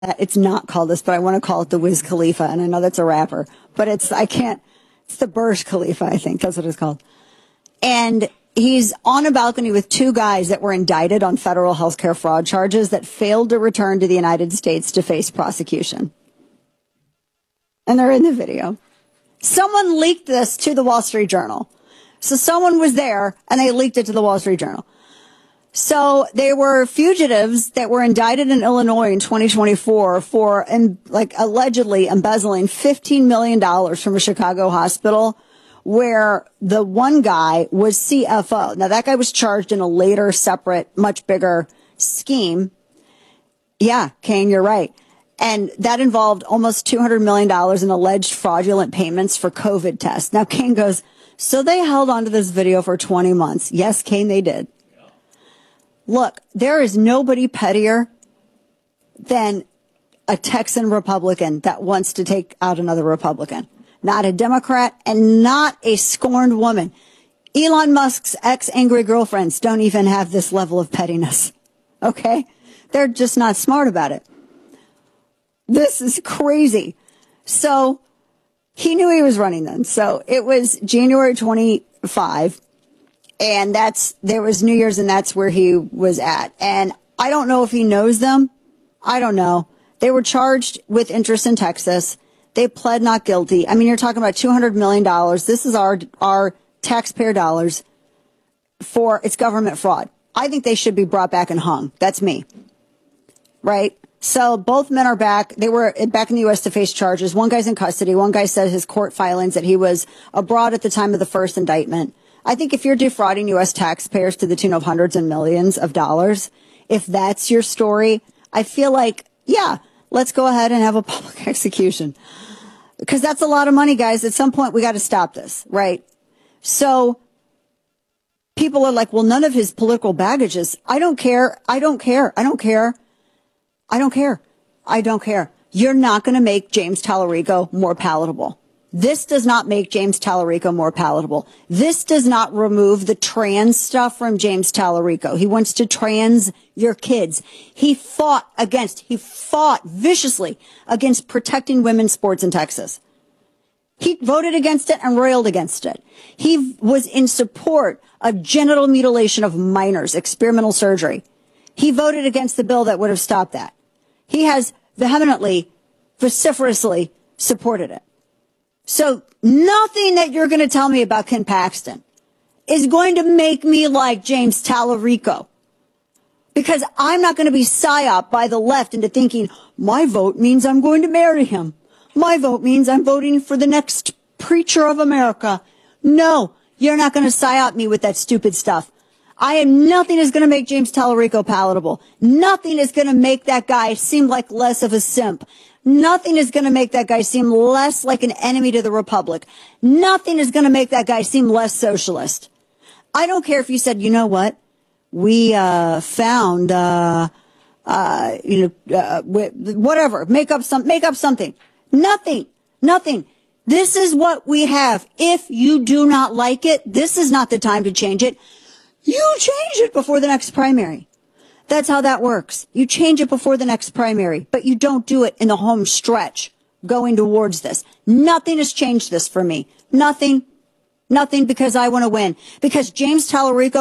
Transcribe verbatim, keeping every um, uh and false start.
It's not called this, but I want to call it the Wiz Khalifa, and I know that's a rapper, but it's, I can't, it's the Burj Khalifa, I think that's what it's called. And he's on a balcony with two guys that were indicted on federal healthcare fraud charges that failed to return to the United States to face prosecution. And they're in the video. Someone leaked this to the Wall Street Journal. So someone was there and they leaked it to the Wall Street Journal. So they were fugitives that were indicted in Illinois in twenty twenty-four for um, like allegedly embezzling fifteen million dollars from a Chicago hospital where the one guy was C F O. Now that guy was charged in a later separate, much bigger scheme. Yeah, Kane, you're right. And that involved almost two hundred million dollars in alleged fraudulent payments for COVID tests. Now Kane goes, so they held onto this video for twenty months. Yes, Kane, they did. Look, there is nobody pettier than a Texan Republican that wants to take out another Republican. Not a Democrat and not a scorned woman. Elon Musk's ex-angry girlfriends don't even have this level of pettiness. Okay? They're just not smart about it. This is crazy. So he knew he was running then. So it was January twenty-fifth. And that's, there was New Year's and that's where he was at. And I don't know if he knows them. I don't know. They were charged with interest in Texas. They pled not guilty. I mean, you're talking about two hundred million dollars. This is our, our taxpayer dollars for its government fraud. I think they should be brought back and hung. That's me. Right? So both men are back. They were back in the U S to face charges. One guy's in custody. One guy said his court filings that he was abroad at the time of the first indictment. I think if you're defrauding U S taxpayers to the tune of hundreds and millions of dollars, if that's your story, I feel like, yeah, let's go ahead and have a public execution. Because that's a lot of money, guys. At some point, we got to stop this, right? So people are like, well, none of his political baggage is. I don't care. I don't care. I don't care. I don't care. I don't care. You're not going to make James Tallarico more palatable. This does not make James Tallarico more palatable. This does not remove the trans stuff from James Tallarico. He wants to trans your kids. He fought against, he fought viciously against protecting women's sports in Texas. He voted against it and railed against it. He was in support of genital mutilation of minors, experimental surgery. He voted against the bill that would have stopped that. He has vehemently, vociferously supported it. So nothing that you're going to tell me about Ken Paxton is going to make me like James Tallarico, because I'm not going to be psyoped by the left into thinking my vote means I'm going to marry him. My vote means I'm voting for the next preacher of America. No, you're not going to psyop me with that stupid stuff. I am, nothing is going to make James Tallarico palatable. Nothing is going to make that guy seem like less of a simp. Nothing is going to make that guy seem less like an enemy to the Republic. Nothing is going to make that guy seem less socialist. I don't care if you said, you know what, we uh, found, uh, uh, you know, uh, whatever, make up some, make up something. Nothing, nothing. This is what we have. If you do not like it, this is not the time to change it. You change it before the next primary. That's how that works. You change it before the next primary, but you don't do it in the home stretch going towards this. Nothing has changed this for me. Nothing. Nothing, because I want to win. Because James Tallarico